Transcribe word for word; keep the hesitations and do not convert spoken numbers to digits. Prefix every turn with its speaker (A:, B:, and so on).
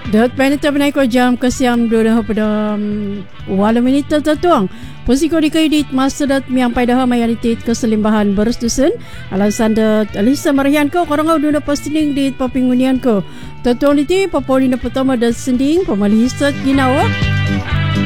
A: Dat penita benai ko jam kesiam dua pada wala minita tatuang. Posiko di kaidit masa dat miang pai dah mayalitit keselimbahan berstusen. Alasan dat alisa marian ko korang au duna pastining di papingunian ko. Tatuang liti papolina pertama dat sending pemalih hisat ginawa.